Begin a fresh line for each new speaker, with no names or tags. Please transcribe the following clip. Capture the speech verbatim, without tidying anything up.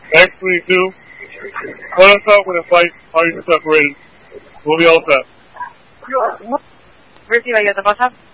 X twenty-two. Call us up when the flight party is separated. We'll be all set.
Ricky, ¿qué te pasa?